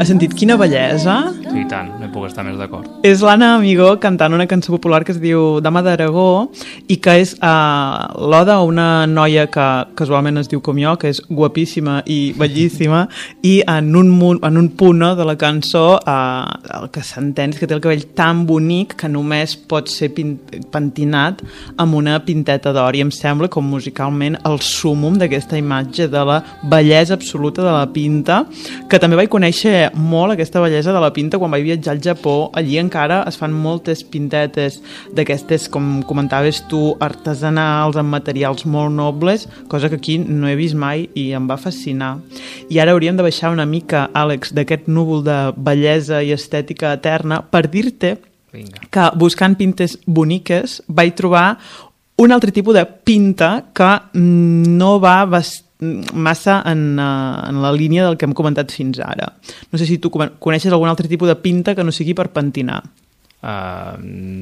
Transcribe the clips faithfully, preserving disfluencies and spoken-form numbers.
Has sentit quina bellesa? Sí, i tant, no hi puc estar més d'acord. És l'Anna Amigó cantant una cançó popular que es diu Dama d'Aragó i que és uh, l'oda a una noia que casualment es diu com jo, que és guapíssima i bellíssima, i en un, en un punt no, de la cançó uh, el que s'entén és que té el cabell tan bonic que només pot ser pentinat amb una pinteta d'or, i em sembla com musicalment el súmum d'aquesta imatge de la bellesa absoluta de la pinta, que també vaig conèixer molt aquesta bellesa de la pinta quan vaig viatjar al Japó. Allí encara es fan moltes pintetes d'aquestes, com comentaves tu, artesanals, amb materials molt nobles, cosa que aquí no he vist mai i em va fascinar. I ara hauríem de baixar una mica, Àlex, d'aquest núvol de bellesa i estètica eterna per dir-te Vinga. que buscant pintes boniques vaig trobar un altre tipus de pinta que no va bastant massa en, uh, en la línia del que hem comentat fins ara. No sé si tu coneixes algun altre tipus de pinta que no sigui per pentinar. Uh,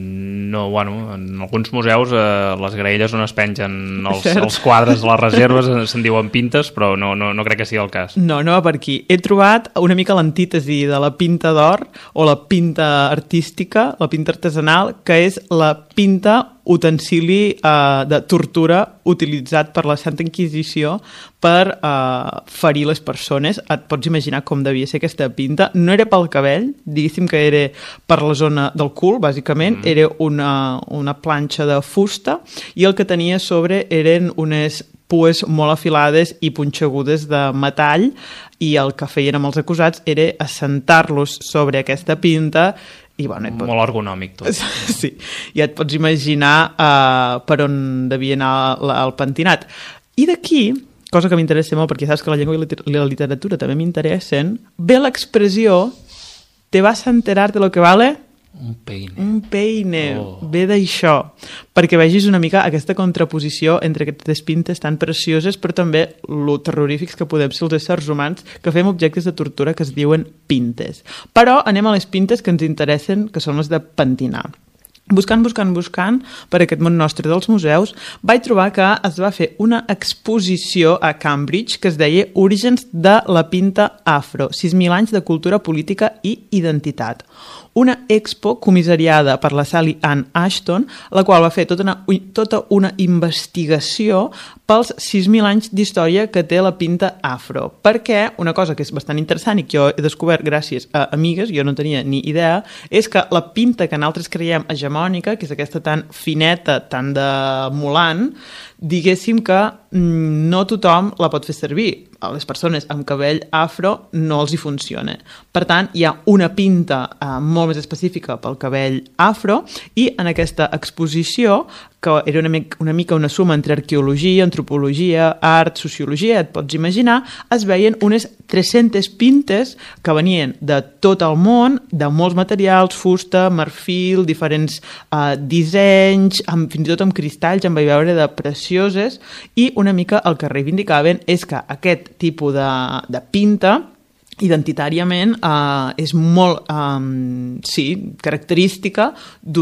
no, bueno, en alguns museus uh, les graelles on es pengen els, els quadres de les reserves se'n diuen pintes, però no, no, no crec que sigui el cas. No, no va per aquí. He trobat una mica l'antítesi de la pinta d'or o la pinta artística, la pinta artesanal, que és la pinta utensili uh, de tortura utilitzat per la Santa Inquisició per uh, ferir les persones. Et pots imaginar com devia ser aquesta pinta. No era pel cabell, diguéssim que era per la zona del cul, bàsicament. Mm. Era una, una planxa de fusta i el que tenia a sobre eren unes pues molt afilades i punxegudes de metall, i el que feien amb els acusats era assentar-los sobre aquesta pinta. I, bueno, pot... Molt ergonòmic tot. Sí, i et pots imaginar uh, per on devia anar el, el pentinat. I d'aquí, cosa que m'interessa molt, perquè saps que la llengua i la literatura també m'interessen, ve l'expressió «te vas a enterar de lo que vale?» Un peine. Un peine, oh. Ve d'això, perquè vegis una mica aquesta contraposició entre aquestes pintes tan precioses, però també lo terrorífics que podem ser els éssers humans que fem objectes de tortura que es diuen pintes. Però anem a les pintes que ens interessen, que són les de pentinar. Buscant, buscant, buscant per aquest món nostre dels museus, vaig trobar que es va fer una exposició a Cambridge que es deia Orígens de la pinta afro, sis mil anys de cultura política i identitat. Una expo comissariada per la Sally Ann Ashton, la qual va fer tota una, tota una investigació pels sis mil anys d'història que té la pinta afro. Perquè una cosa que és bastant interessant i que jo he descobert gràcies a amigues, jo no tenia ni idea, és que la pinta que nosaltres creiem hegemònica, que és aquesta tan fineta, tan de Mulan, diguéssim que no tothom la pot fer servir. A les persones amb cabell afro no els hi funciona. Per tant, hi ha una pinta eh, molt més específica pel cabell afro, i en aquesta exposició, que era una, mica, una mica una suma entre arqueologia, antropologia, art, sociologia, et pots imaginar, es veien unes tres-centes pintes que venien de tot el món, de molts materials, fusta, marfil, diferents eh, dissenys, amb, fins i tot amb cristalls, en vaig veure de precioses, i una mica el que reivindicaven és que aquest tipus de, de pinta identitàriament eh, és molt eh, sí, característica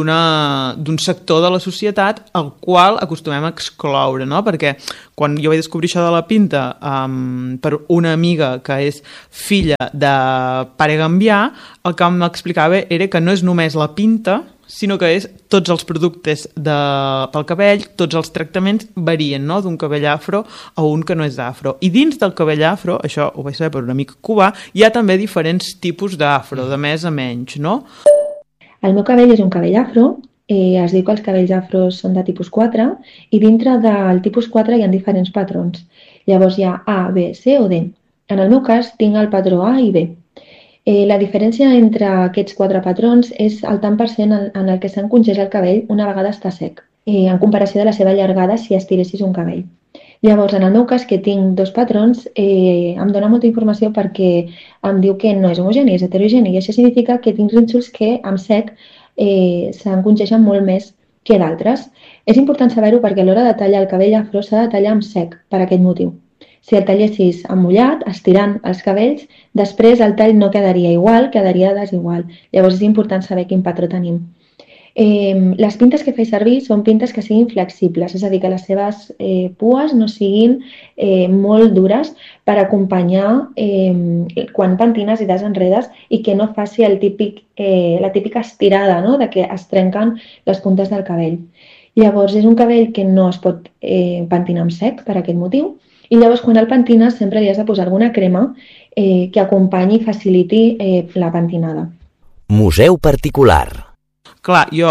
d'un sector de la societat al qual acostumem a excloure, no? Perquè quan jo vaig descobrir això de la pinta eh, per una amiga que és filla de pare gambià, el que m'explicava era que no és només la pinta, sinó que és tots els productes de, pel cabell, tots els tractaments varien, no? D'un cabell afro a un que no és afro. I dins del cabell afro, això ho vaig saber per un amic cubà, hi ha també diferents tipus d'afro, de més a menys, no? El meu cabell és un cabell afro, eh, es diu que els cabells afros són de tipus quatre, i dintre del tipus quatre hi ha diferents patrons. Llavors hi ha A, B, C o D. En el meu cas tinc el patró A i B. Eh, la diferència entre aquests quatre patrons és el tant per cent en, en el que s'encongeix el cabell una vegada està sec, eh, en comparació de la seva llargada si estiressis un cabell. Llavors, en el meu cas, que tinc dos patrons, eh, em dona molta informació perquè em diu que no és homogeni, és heterogeni, i això significa que tinc rínxols que amb sec eh, s'encongeixen molt més que d'altres. És important saber-ho perquè a l'hora de tallar el cabell afro s'ha de tallar amb sec per aquest motiu. Si el tallessis amb mullat, estirant els cabells, després el tall no quedaria igual, quedaria desigual. Llavors és important saber quin patró tenim. Eh, les pintes que faig servir són pintes que siguin flexibles, és a dir, que les seves eh, pues no siguin eh, molt dures per acompanyar eh, quan pentines i desenredes i que no faci el típic, eh, la típica estirada, no?, de que es trenquen les puntes del cabell. Llavors, és un cabell que no es pot eh, pentinar amb sec per aquest motiu, i llavors quan el pentines sempre li has de posar alguna crema eh, que acompanyi i faciliti eh, la pentinada. Museu particular. Clar, jo,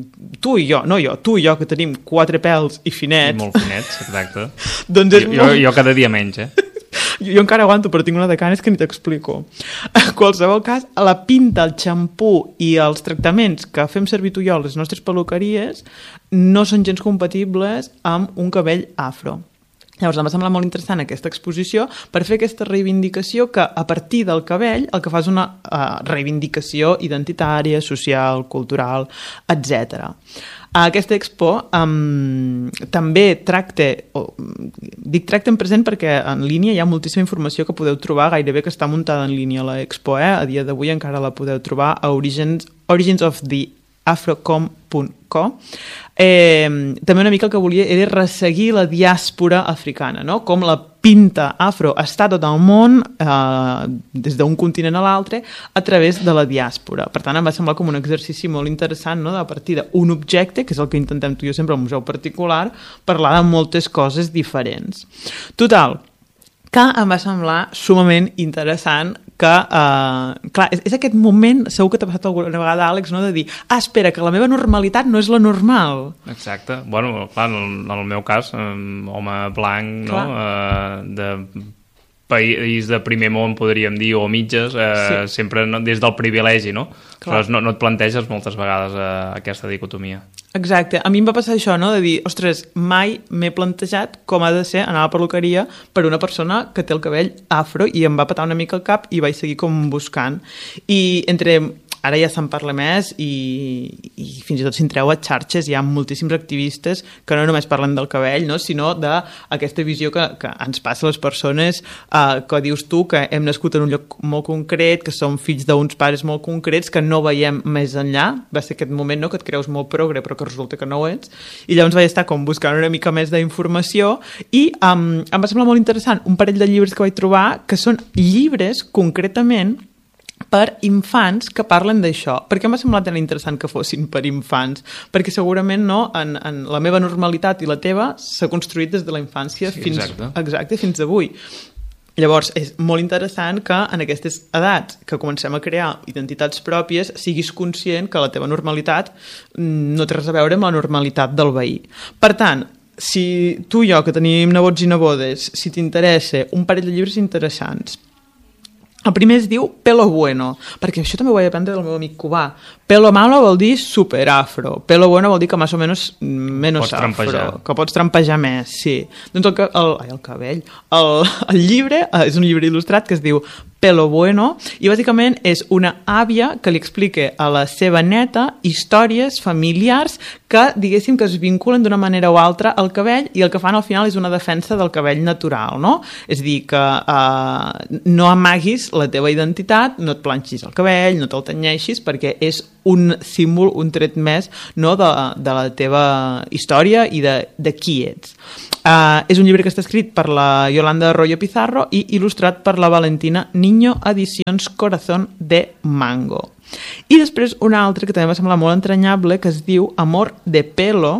tu i jo, no jo, tu i jo, que tenim quatre pèls i finets... I molt finets, exacte. doncs és jo, molt... jo, jo cada dia menys, eh? Jo, jo encara aguanto, però tinc una de canes que ni t'explico. En qualsevol cas, la pinta, el xampú i els tractaments que fem servir tu i jo a les nostres peluqueries no són gens compatibles amb un cabell afro. Llavors em va semblar molt interessant aquesta exposició per fer aquesta reivindicació que a partir del cabell el que fa és una uh, reivindicació identitària, social, cultural, etcètera. Aquesta expo um, també tracta, o, dic tracta en present perquè en línia hi ha moltíssima informació que podeu trobar, gairebé que està muntada en línia la expo, eh? A dia d'avui encara la podeu trobar a Origins, Origins of the afrocom punt co. Eh, també una mica el que volia era resseguir la diàspora africana, no? Com la pinta afro està tot el món, eh, des d'un continent a l'altre, a través de la diàspora. Per tant, em va semblar com un exercici molt interessant, no?, de partir d'un objecte, que és el que intentem tu i jo sempre al museu particular, parlar de moltes coses diferents. Total, que em va semblar sumament interessant que, eh, clar, és, és aquest moment, segur que t'ha passat alguna vegada, Àlex, no?, de dir, ah, espera, que la meva normalitat no és la normal. Exacte. Bueno, clar, en el, en el meu cas, um, home blanc, clar, no?, uh, de país de primer món, podríem dir, o mitges, eh, sí, sempre no, des del privilegi, no? Però no, no et planteges moltes vegades eh, aquesta dicotomia. Exacte. A mi em va passar això, no?, de dir, ostres, mai m'he plantejat com ha de ser anar a la perruqueria per una persona que té el cabell afro, i em va petar una mica el cap i vaig seguir com buscant. I entre... Ara ja se'n parla més i, i fins i tot si entreu a xarxes hi ha moltíssims activistes que no només parlen del cabell, no?, sinó d'aquesta visió que, que ens passa a les persones, eh, que dius tu, que hem nascut en un lloc molt concret, que som fills d'uns pares molt concrets, que no veiem més enllà. Va ser aquest moment, no?, que et creus molt progre però que resulta que no ho ets, i llavors vaig estar com buscant una mica més d'informació i um, em va semblar molt interessant un parell de llibres que vaig trobar que són llibres concretament per infants que parlen d'això. Per què m'ha semblat tan interessant que fossin per infants? Perquè segurament no, en, en la meva normalitat i la teva s'ha construït des de la infància, sí, fins, exacte. Exacte, fins avui. Llavors, és molt interessant que en aquestes edats que comencem a crear identitats pròpies siguis conscient que la teva normalitat no té res a veure amb la normalitat del veí. Per tant, si tu i jo, que tenim nebots i nebodes, si t'interessa un parell de llibres interessants, el primer es diu Pelo Bueno, perquè això també ho vaig aprendre del meu amic cubà. Pelo malo vol dir super afro. Pelo bueno vol dir que més o menys menos pots afro. Trampejar. Que pots trampejar més, sí. Doncs el, el, ai, el cabell. El, el llibre és un llibre il·lustrat que es diu Pelo Bueno, i bàsicament és una àvia que li explica a la seva neta històries familiars que, diguéssim, que es vinculen d'una manera o altra al cabell, i el que fan al final és una defensa del cabell natural, no? És a dir, que eh, no amaguis la teva identitat, no et planxis el cabell, no te'l tenyeixis, perquè és un símbol, un tret més, no?, de, de la teva història i de, de qui ets. Uh, és un llibre que està escrit per la Yolanda Arroyo Pizarro i il·lustrat per la Valentina Niño, edicions Corazón de Mango. I després un altre que també va semblar molt entranyable, que es diu Amor de Pelo,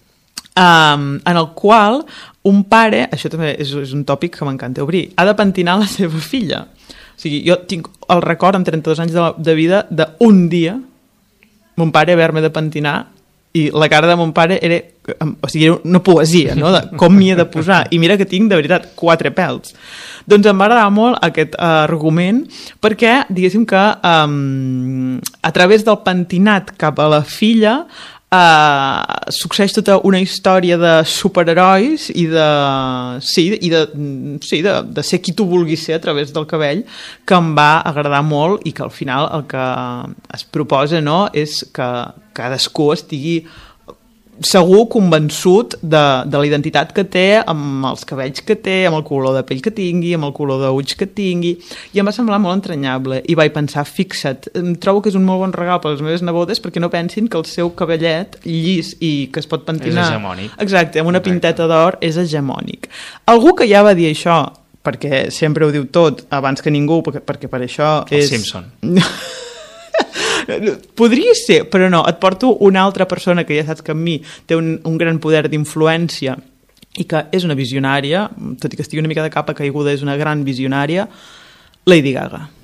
um, en el qual un pare, això també és, és un tòpic que m'encanta obrir, ha de pentinar la seva filla. O sigui, jo tinc el record amb trenta-dos anys de, de vida d'un dia mon pare haver-me de pentinar, i la cara de mon pare era, o sigui, era una poesia, no?, de com m'hi he de posar, i mira que tinc de veritat quatre pèls. Doncs em va agradar molt aquest uh, argument, perquè diguéssim que um, a través del pentinat cap a la filla Uh, succeeix tota una història de superherois i de, sí, i de, sí, de, de ser qui tu vulguis ser a través del cabell, que em va agradar molt, i que al final el que es proposa, no?, és que cadascú estigui segur convençut de, de la identitat que té, amb els cabells que té, amb el color de pell que tingui, amb el color d'ulls que tingui, i em va semblar molt entranyable, i vaig pensar, fixa't, trobo que és un molt bon regal per a les meves nebodes perquè no pensin que el seu cabellet llis i que es pot pentinar... És hegemònic. Exacte, amb una Exacte. pinteta d'or és hegemònic. Algú que ja va dir això, perquè sempre ho diu tot abans que ningú, perquè, perquè per això El és... Simpson. Podria ser, però no, et porto una altra persona que ja saps que amb mi té un, un gran poder d'influència i que és una visionària, tot i que estigui una mica de capa caiguda, és una gran visionària, Lady Gaga.